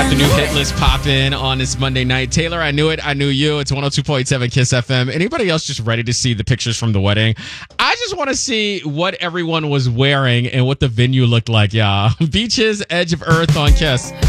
The new hit list pop in on this Monday night. Taylor, I knew it. I knew you. It's 102.7 Kiss FM. Anybody else just ready to see the pictures from the wedding? I just want to see what everyone was wearing and what the venue looked like, y'all. Beaches, Edge of Earth on Kiss.